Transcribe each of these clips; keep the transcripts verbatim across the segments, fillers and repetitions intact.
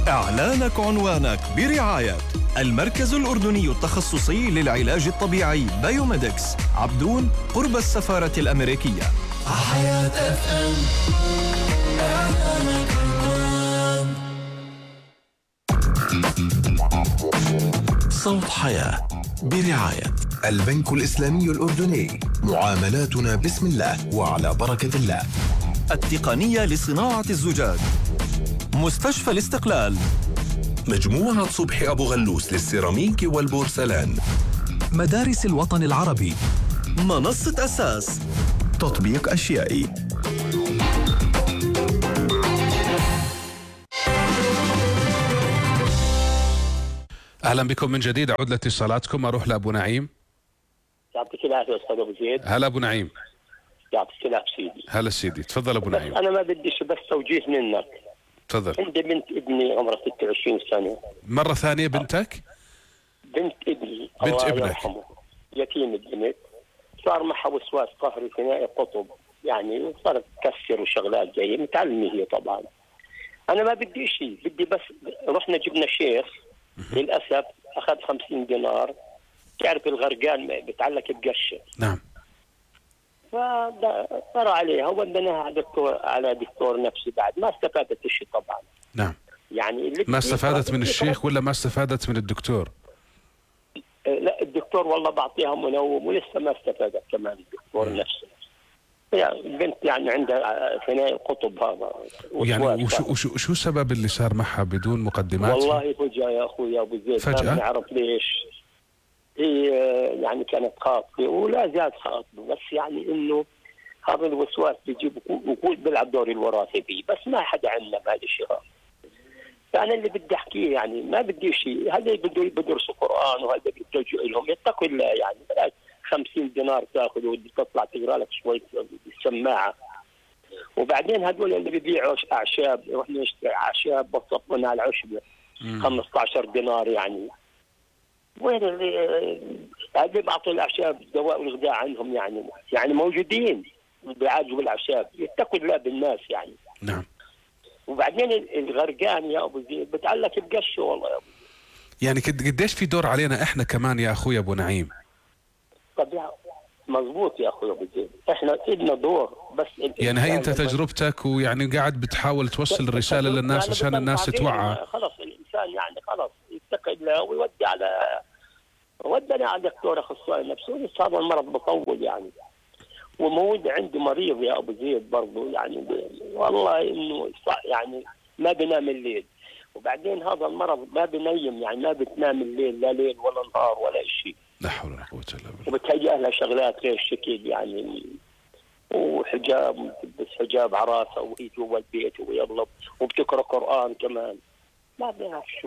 إعلانك عنوانك برعاية المركز الأردني التخصصي للعلاج الطبيعي بايوميدكس، عبدون قرب السفارة الأمريكية. حياة اف ام. إعلانك عنوان. صوت حياة برعاية البنك الإسلامي الأردني، معاملاتنا بسم الله وعلى بركة الله. التقنية لصناعة الزجاج، مستشفى الاستقلال، مجموعة صبحي أبو غلوس للسيراميك والبورسلان، مدارس الوطن العربي، منصة أساس، تطبيق أشيائي. أهلا بكم من جديد. أعود لاتصالاتكم. أروح لأبو نعيم. يعطيك العافية أستاذ أبو زيد. هلا أبو نعيم. يعطيك العافية سيدي. هلا سيدي، تفضل أبو نعيم. أنا ما بديش بس توجيه منك. تفضل. عندي بنت ابني عمرها ستة وعشرين سنة. مرة ثانية بنتك؟ بنت ابني بنت الله ابنك يرحمه. يتيم البنت، صار معها وسواس قهري ثنائي قطب، يعني صارت تكسر وشغلات جاية، متعلمة هي طبعا. أنا ما بدي شيء، بدي بس رحنا جبنا شيخ للأسف أخذ خمسين دينار. تعرف الغرقان بتعلق بقشة. نعم. فصار عليها ودناها على دكتور على دكتور نفسي، بعد ما استفادت شيء طبعا. نعم. يعني اللي ما استفادت من الشيخ ولا ما استفادت من الدكتور؟ لا الدكتور والله بعطيها منوم ولسه ما استفادت كمان الدكتور م. نفسه. يعني البنت يعني عندها ثنائي القطب هذا. يعني وشو وشو شو السبب اللي صار معها بدون مقدمات؟ والله فجأة يا اخوي ابو زيد، فجأة؟ ما نعرف ليش. هي يعني كانت خاطبة ولا زالت خاطبة، بس يعني انه هذا الوسواس بيجيب وقول بيلعب دور الوراثي فيه، بس ما حدا عندنا بهذا الشيء. فأنا اللي بدي أحكيه يعني ما بدي شيء، هذا بده بدرسوا قرآن وهذا بيتوجهوا لهم يتقوا الله، يعني بلاش خمسين دينار تاخذ ودي تطلع تقرا لك شوي بالسماعة. وبعدين هذول اللي بيبيعوا أعشاب، رحنا نشتري أعشاب بصفنا على العشبة خمسة عشر دينار، يعني وين اللي هذول بعطوا الأعشاب دواء والغذاء عنهم، يعني يعني موجودين بيعالجوا بالأعشاب، يتقوا الله بالناس يعني. نعم. وبعدين الغرقان يا ابو زيد بتعلق بقشه والله يا ابو زيد. يعني قديش في دور علينا احنا كمان يا اخوي ابو نعيم؟ طب يا مضبوط يا اخوي ابو زيد، احنا لنا دور، بس يعني هي انت تجربتك ويعني قاعد بتحاول توصل الرساله للناس يعني عشان الناس توعى. خلاص الانسان يعني خلاص يتقي الله ويودي على ودنا على دكتور اخصائي نفسي، هذا المرض بطول يعني. وموجود عندي مريض يا ابو زيد برضه يعني والله انه يعني ما بنام الليل، وبعدين هذا المرض ما بنيم، يعني ما بتنام الليل لا ليل ولا نهار ولا شيء. لا حول ولا قوه الا بالله. وبتهيأ لها شغلات غير شكل يعني، وحجاب بس حجاب عراسه وهي جوا البيت ويضرب وبتقرا قران كمان، ما بنعرف شو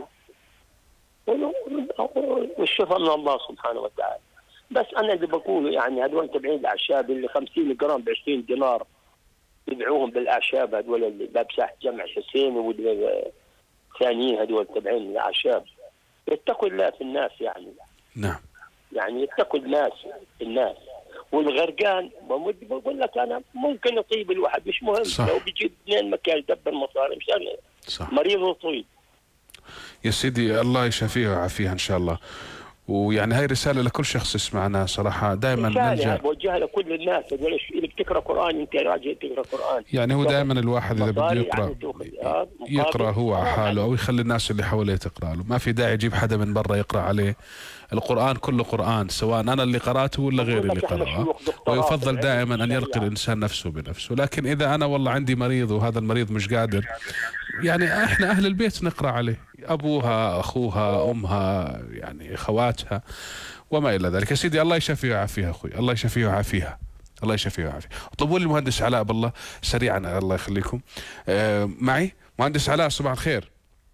والشفاء من الله سبحانه وتعالى. بس أنا اللي بقوله يعني هذول تبعين الأعشاب اللي خمسين جرام بعشرين دينار يبيعوهم بالأعشاب، هذول اللي باب ساحة جمع حسين والثانيين هذول تبعين الأعشاب، يتقوا الله في الناس يعني. نعم. يعني يتقوا الناس في الناس. والغرقان بقول لك أنا ممكن يطيب الواحد مش مهم. صح. لو بيجيب اثنين مكان يدبر مصاري مشان مريض وطيب. يا سيدي الله يشافيها ويعافيها إن شاء الله. ويعني هاي رسالة لكل شخص يسمعنا صراحة، دائما نلجأ بوجهها لكل الناس اللي بتقرأ قرآن، انت راجع تقرأ قرآن. يعني هو دائما الواحد إذا بده يقرأ يعني يقرأ هو على حاله أو يخلي الناس اللي حواليه تقرأ له، ما في داعي يجيب حدا من برا يقرأ عليه. القرآن كله قرآن، سواء أنا اللي قرأته ولا غيري اللي قرأه، ويفضل دائما أن يلقي الإنسان نفسه بنفسه. لكن إذا أنا والله عندي مريض وهذا المريض مش قادر، يعني إحنا أهل البيت نقرأ عليه، أبوها أخوها أمها يعني خواتها وما إلى ذلك. يا سيدي الله يشفيه ويعافيها أخوي، الله يشفيه ويعافيها، الله يشفيه ويعافيها. اطلبوا لي المهندس علاء بالله سريعا الله يخليكم. آه معي مهندس علاء، صباح الخير.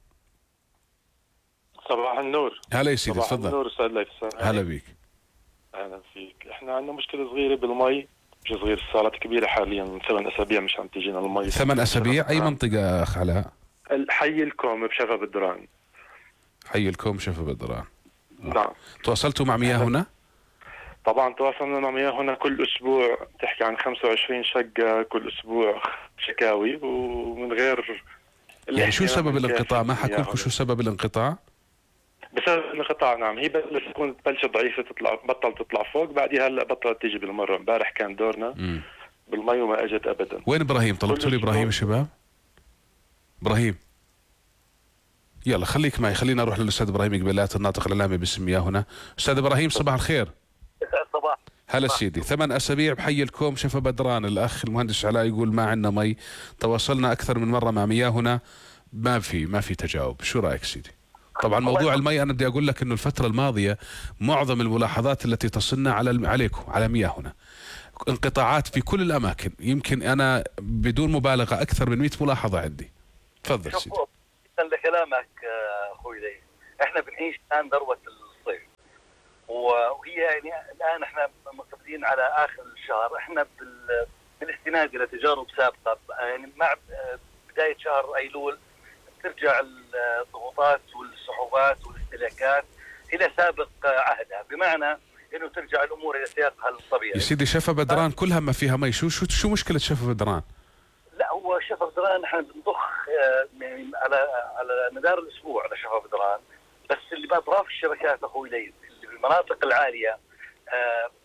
صباح النور. هلا يا سيدي تفضل. صباح النور استاذ ليث. هلا بيك. اهلا فيك. احنا عندنا مشكله صغيره بالمي، مش صغير، صارت كبيره حاليا من ثمان اسابيع مش عم تجينا المي. ثمان اسابيع؟ اي منطقه اخ علاء؟ حي الكوم بشفا بدران. حي الكوم شفا بدران. نعم. تواصلتوا مع مياه هنا؟ طبعا تواصلنا مع مياه هنا كل اسبوع، تحكي عن خمسة وعشرين شقه كل اسبوع شكاوي، ومن غير يعني شو سبب الانقطاع؟ ما حكوا لكم شو سبب الانقطاع؟ بسبب الانقطاع نعم. هي بس تكون بلشت ضعيفه تطلع، بطلت تطلع فوق، بعدها هلا بطلت تيجي بالمره. امبارح كان دورنا م. بالمي وما اجت ابدا. وين ابراهيم؟ طلبتوا لي ابراهيم يا شباب؟ ابراهيم يلا خليك معي، خلينا نروح للاستاذ ابراهيم قبيلات الناطق الاعلامي باسم مياه هنا. استاذ ابراهيم صباح الخير. صباح. هلا سيدي. ثمان اسابيع بحي الكوم شفا بدران. الاخ المهندس علاء يقول ما عندنا مي، تواصلنا اكثر من مره مع مياه هنا، ما في ما في تجاوب. شو رايك سيدي؟ طبعا موضوع المي انا بدي اقول لك انه الفتره الماضيه معظم الملاحظات التي تصلنا على عليكم على مياه هنا انقطاعات في كل الاماكن. يمكن انا بدون مبالغه اكثر من مئة ملاحظه عندي. تفضل سيدي. لكلامك اخوي لي، احنا بنعيش الان ذروه الصيف، وهي يعني الان احنا مقبلين على اخر الشهر. احنا بالاستناد الى تجارب سابقه يعني مع بدايه شهر ايلول ترجع الضغوطات والسحوبات والاستهلاكات الى سابق عهدها، بمعنى انه ترجع الامور الى سياقها الطبيعي. يا سيدي شفا بدران كلها ما فيها مي، شو شو شو مشكله شفا بدران؟ لا هو شفا بدران احنا بنضخ يعني على على مدار الاسبوع على شفا بدران، بس اللي باطراف الشبكات اخوي ليل اللي بالمناطق العاليه